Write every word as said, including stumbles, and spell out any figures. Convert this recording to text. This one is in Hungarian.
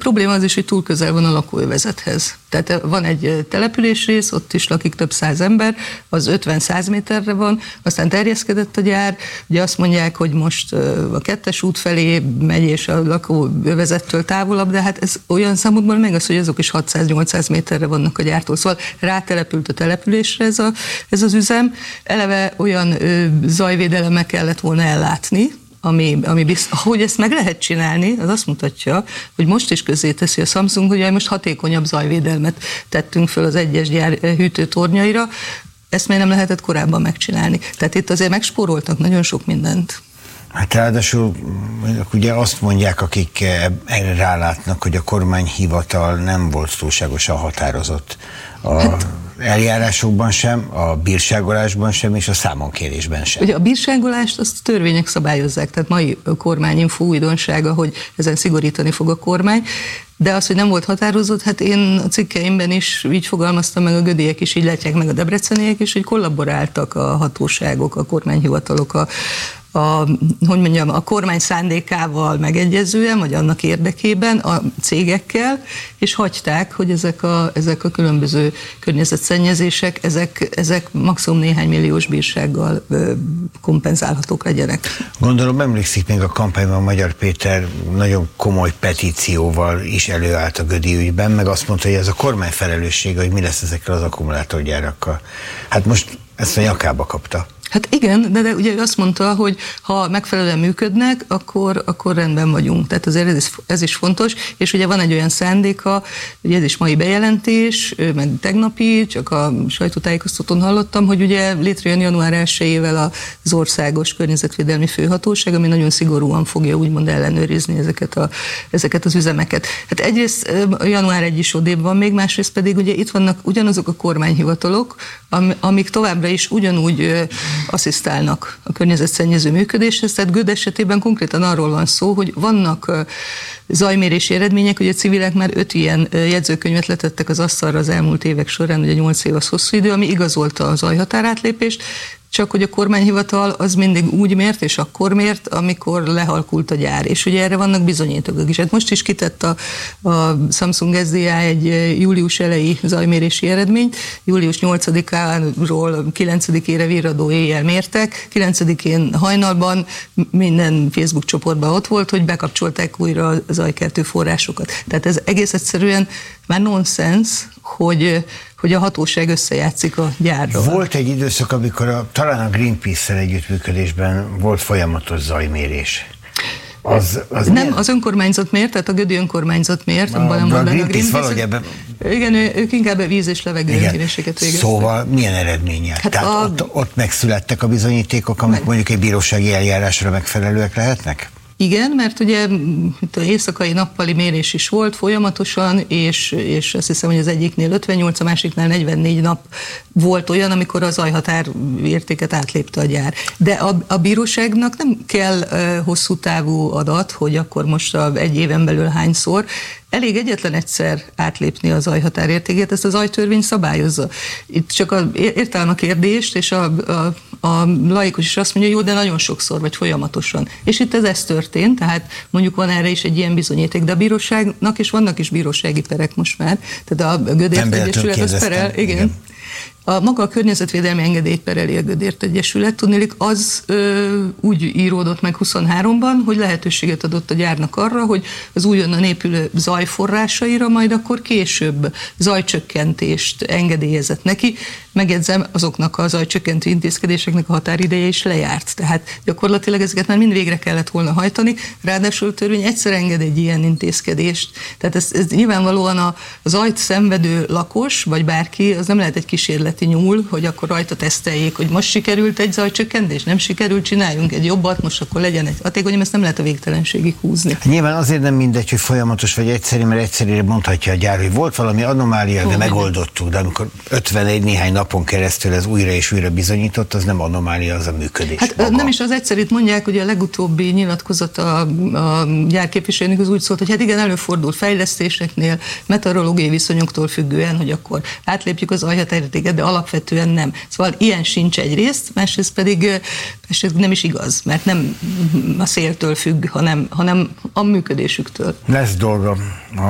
probléma az is, hogy túl közel van a lakóövezethez. Tehát van egy településrész, ott is lakik több száz ember, az ötven-száz méterre van, aztán terjeszkedett a gyár, ugye azt mondják, hogy most a kettes út felé megy, és a lakóövezettől távolabb, de hát ez olyan számokban meg az, hogy azok is hatszáz-nyolcszáz méterre vannak a gyártól. Szóval rátelepült a településre ez, a, ez az üzem. Eleve olyan ö, zajvédelemmel kellett volna ellátni, ami, ami bizt, hogy ezt meg lehet csinálni, az azt mutatja, hogy most is közzéteszi a Samsung, hogy most hatékonyabb zajvédelmet tettünk föl az egyes gyár hűtőtornyaira, ezt még nem lehetett korábban megcsinálni. Tehát itt azért megspóroltak nagyon sok mindent. Hát ráadásul ugye azt mondják, akik erre rálátnak, hogy a kormányhivatal nem volt túlságosan határozott a hát, eljárásokban sem, a bírságolásban sem, és a számonkérésben sem. Ugye a bírságolást azt a törvények szabályozzák, tehát mai kormányinfó újdonsága, hogy ezen szigorítani fog a kormány, de az, hogy nem volt határozott, hát én a cikkeimben is így fogalmaztam, meg a gödiek is így látják, meg a debreceniek is, hogy kollaboráltak a hatóságok, a kormányhivatalok, a a, hogy mondjam, a kormány szándékával megegyezően, vagy annak érdekében a cégekkel, és hagyták, hogy ezek a, ezek a különböző környezetszennyezések, ezek, ezek maximum néhány milliós bírsággal kompenzálhatók legyenek. Gondolom emlékszik még a kampányban Magyar Péter nagyon komoly petícióval is előállt a gödi ügyben, meg azt mondta, hogy ez a kormány felelőssége, hogy mi lesz ezekkel az akkumulátorgyárakkal. Hát most ezt a nyakába kapta. Hát igen, de, de ugye ő azt mondta, hogy ha megfelelően működnek, akkor, akkor rendben vagyunk. Tehát azért ez, ez is fontos, és ugye van egy olyan szándéka, ugye ez is mai bejelentés, meg tegnapi, csak a sajtótájékoztatón hallottam, hogy ugye létrejön január elsejével az Országos Környezetvédelmi Főhatóság, ami nagyon szigorúan fogja úgymond ellenőrizni ezeket, a, ezeket az üzemeket. Hát egyrészt január elseje is odébb van még, másrészt pedig ugye itt vannak ugyanazok a kormányhivatalok, amik továbbra is ugyanúgy asszisztálnak a környezetszennyező működéshez, tehát Göd esetében konkrétan arról van szó, hogy vannak zajmérési eredmények, hogy a civilek már öt ilyen jegyzőkönyvet letettek az asztalra az elmúlt évek során, ugye nyolc év az hosszú idő, ami igazolta a zajhatárátlépést, csak hogy a kormányhivatal az mindig úgy mért, és akkor mért, amikor lehalkult a gyár. És ugye erre vannak bizonyítékok is. Hát most is kitett a, a Samsung es dé á egy július elejé zajmérési eredményt. július nyolcadikáról kilencedikére virradó éjjel mértek. kilencedikén hajnalban minden Facebook csoportban ott volt, hogy bekapcsolták újra a zajkeltő forrásokat. Tehát ez egész egyszerűen már nonsens, hogy hogy a hatóság összejátszik a gyárral. Volt egy időszak, amikor a, talán a Greenpeace-szel együttműködésben volt folyamatos zajmérés. Az, az nem, milyen? Az önkormányzat mért, tehát a gödi önkormányzat mért. A, a, a Greenpeace, Greenpeace valahogy ebben... Igen, ők inkább a víz és levegőméréseket végeztek. Szóval milyen eredmények? Hát Tehát a... ott, ott megszülettek a bizonyítékok, amik meg... mondjuk egy bírósági eljárásra megfelelőek lehetnek? Igen, mert ugye itt a éjszakai nappali mérés is volt folyamatosan, és, és azt hiszem, hogy az egyiknél ötvennyolc, a másiknál negyvennégy nap volt olyan, amikor a zajhatár értéket átlépte a gyár. De a, a bíróságnak nem kell uh, hosszú távú adat, hogy akkor most a, egy éven belül hányszor, elég egyetlen egyszer átlépni a zajhatárértékét, ezt a zajtörvény szabályozza. Itt csak a, értelem a kérdést, és a, a, a laikus is azt mondja, jó, de nagyon sokszor, vagy folyamatosan. És itt ez, ez történt, tehát mondjuk van erre is egy ilyen bizonyíték, de a bíróságnak, és vannak is bírósági perek most már, tehát a Gödért Egyesület az perel, igen. igen. A maga a környezetvédelmi engedélyt pereli a Gödért Egyesület, tudniillik, az ö, úgy íródott meg huszonháromban, hogy lehetőséget adott a gyárnak arra, hogy az újonnan épülő zajforrásaira majd akkor később zajcsökkentést engedélyezett neki. Megjegyzem, azoknak a zajcsökkentő intézkedéseknek a határideje is lejárt. Tehát gyakorlatilag ezeket már mind végre kellett volna hajtani, ráadásul a törvény egyszer enged egy ilyen intézkedést. Tehát ez, ez nyilvánvalóan a zajt szenvedő lakos, vagy bárki, az nem lehet egy kísérleti nyúl, hogy akkor rajta teszteljék, hogy most sikerült egy zajcsökkentés, nem sikerült, csináljunk egy jobbat, most akkor legyen egy hatékony, ezt nem lehet a végtelenségig húzni. Nyilván azért nem mindegy, hogy folyamatos vagy egyszerű, mert egyszerűen mondhatja a gyár, hogy volt valami anomália, de megoldottuk, de amikor ötvenegy néhány napon keresztül ez újra és újra bizonyított, az nem anomália, az a működés. Hát maga. Nem is az egyszerűt mondják, hogy a legutóbbi nyilatkozat a, a gyárképviselőnek az úgy szólt, hogy hát igen, előfordul fejlesztéseknél, meteorológiai viszonyoktól függően, hogy akkor átlépjük az zajhatárértéket, de alapvetően nem. Szóval ilyen sincs egyrészt, másrészt pedig másrészt nem is igaz, mert nem a széltől függ, hanem, hanem a működésüktől. Lesz dolga.